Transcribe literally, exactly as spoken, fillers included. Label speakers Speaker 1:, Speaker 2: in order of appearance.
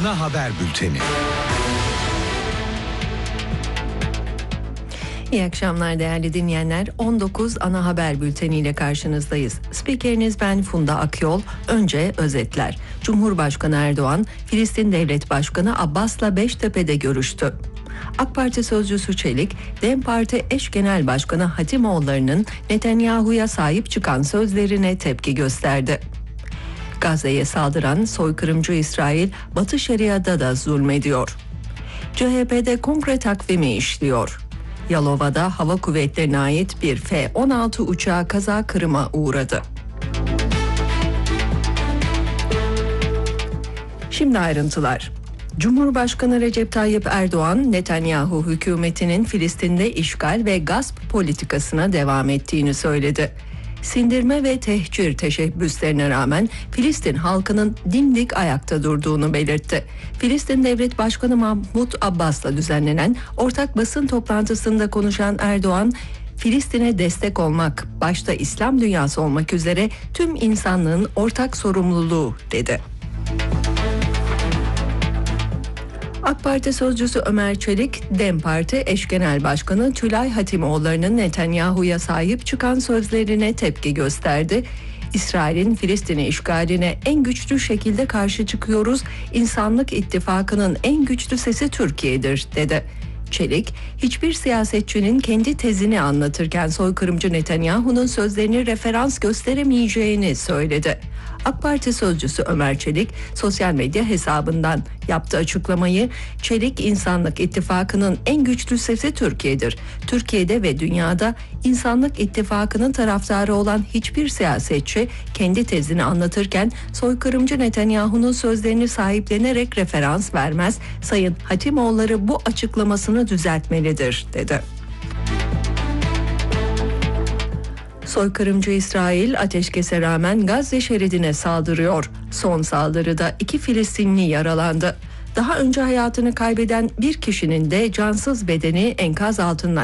Speaker 1: Ana haber bülteni.
Speaker 2: İyi akşamlar değerli dinleyenler. on dokuz ana haber bülteniyle karşınızdayız. Spikeriniz ben Funda Akyol. Önce özetler. Cumhurbaşkanı Erdoğan, Filistin Devlet Başkanı Abbas'la Beştepe'de görüştü. AK Parti sözcüsü Çelik, DEM Parti eş genel başkanı Hatimoğulları'nın Netanyahu'ya sahip çıkan sözlerine tepki gösterdi. Gazze'ye saldıran soykırımcı İsrail, Batı Şeria'da da zulmediyor. C H P'de kongre takvimi işliyor. Yalova'da hava kuvvetlerine ait bir F on altı uçağı kaza Kırım'a uğradı. Şimdi ayrıntılar. Cumhurbaşkanı Recep Tayyip Erdoğan, Netanyahu hükümetinin Filistin'de işgal ve gasp politikasına devam ettiğini söyledi. Sindirme ve tehcir teşebbüslerine rağmen Filistin halkının dimdik ayakta durduğunu belirtti. Filistin Devlet Başkanı Mahmut Abbas'la düzenlenen ortak basın toplantısında konuşan Erdoğan, Filistin'e destek olmak, başta İslam dünyası olmak üzere tüm insanlığın ortak sorumluluğu dedi. AK Parti sözcüsü Ömer Çelik, DEM Parti eş genel başkanı Tülay Hatimoğulları'nın Netanyahu'ya sahip çıkan sözlerine tepki gösterdi. İsrail'in Filistin'i işgaline en güçlü şekilde karşı çıkıyoruz, İnsanlık İttifakı'nın en güçlü sesi Türkiye'dir dedi. Çelik, hiçbir siyasetçinin kendi tezini anlatırken soykırımcı Netanyahu'nun sözlerini referans gösteremeyeceğini söyledi. AK Parti sözcüsü Ömer Çelik sosyal medya hesabından yaptığı açıklamayı, Çelik İnsanlık İttifakı'nın en güçlü sesi Türkiye'dir. Türkiye'de ve dünyada İnsanlık İttifakı'nın taraftarı olan hiçbir siyasetçi kendi tezini anlatırken soykırımcı Netanyahu'nun sözlerini sahiplenerek referans vermez. Sayın Hatimoğulları bu açıklamasını düzeltmelidir dedi. Soykırımcı İsrail ateşkese rağmen Gazze şeridine saldırıyor. Son saldırıda iki Filistinli yaralandı. Daha önce hayatını kaybeden bir kişinin de cansız bedeni enkaz altından